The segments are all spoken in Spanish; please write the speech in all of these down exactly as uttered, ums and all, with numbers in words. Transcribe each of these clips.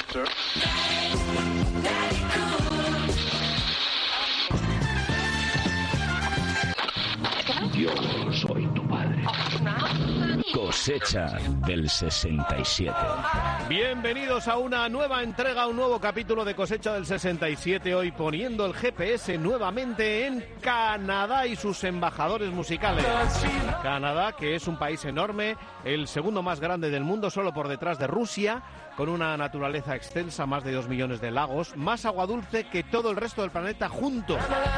Yo soy tu padre. Cosecha del sesenta y siete. Bienvenidos a una nueva entrega, un nuevo capítulo de Cosecha del sesenta y siete. Hoy poniendo el G P S nuevamente en Canadá y sus embajadores musicales. Canadá, que es un país enorme, el segundo más grande del mundo, solo por detrás de Rusia, con una naturaleza extensa, más de dos millones de lagos, más agua dulce que todo el resto del planeta junto.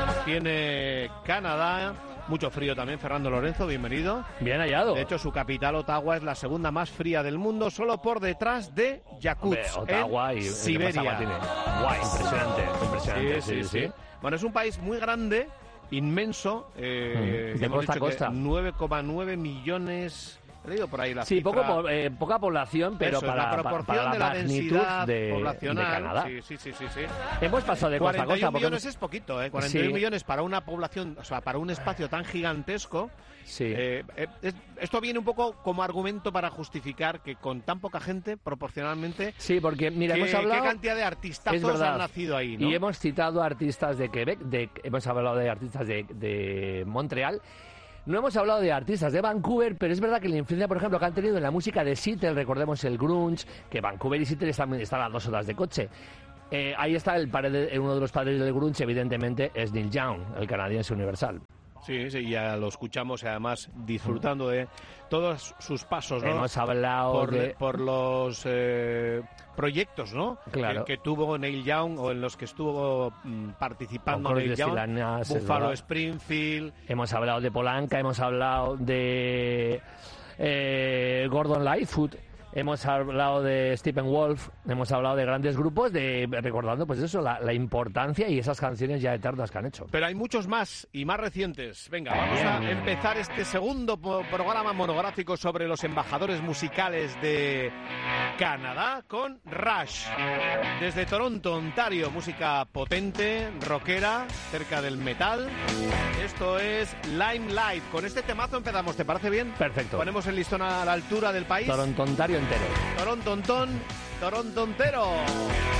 Tiene Canadá. Mucho frío también. Fernando Lorenzo, bienvenido. Bien hallado. De hecho, su capital, Ottawa, es la segunda más fría del mundo, solo por detrás de Yakutsk, Hombre, Ottawa en y Siberia. Guay, impresionante, impresionante. Sí, sí, sí, sí. Bueno, es un país muy grande, inmenso. Eh, mm, de costa a costa. nueve coma nueve millones... He leído por ahí la sí, cifra. poco, eh, poca población, pero Eso, para la proporción para la de la magnitud densidad de, poblacional. de Canadá. Sí, sí, sí, sí, sí. Hemos pasado de costa a cuarenta y uno costa. millones es poquito, ¿eh? cuarenta y uno sí. millones para una población, o sea, para un espacio tan gigantesco. Sí. Eh, eh, es, esto viene un poco como argumento para justificar que con tan poca gente, proporcionalmente... Sí, porque, mira, que, hemos hablado... ¿Qué cantidad de artistazos han nacido ahí, ¿no? Y hemos citado artistas de Quebec, de, hemos hablado de artistas de, de Montreal. No hemos hablado de artistas de Vancouver, pero es verdad que la influencia, por ejemplo, que han tenido en la música de Seattle, recordemos el grunge, que Vancouver y Seattle están, están a dos horas de coche. Eh, ahí está el padre de, uno de los padres del grunge, evidentemente, es Neil Young, el canadiense universal. Sí, sí, ya lo escuchamos y además disfrutando de todos sus pasos, ¿no? Hemos hablado por, de... por los eh, proyectos, ¿no? Claro. Que, que tuvo Neil Young o en los que estuvo mm, participando Con Neil Young. Estilanas, Buffalo Springfield. Hemos hablado de Polanca, hemos hablado de eh, Gordon Lightfoot. Hemos hablado de Stephen Wolf, hemos hablado de grandes grupos, de recordando pues eso, la, la importancia y esas canciones ya eternas que han hecho. Pero hay muchos más y más recientes. Venga, vamos a empezar este segundo programa monográfico sobre los embajadores musicales de Canadá con Rush. Desde Toronto, Ontario, música potente, rockera, cerca del metal. Esto es Limelight. Con este temazo empezamos, ¿te parece bien? Perfecto. Ponemos el listón a la altura del país. Toronto, Ontario entero. Toronto, Toronto, Toronto entero.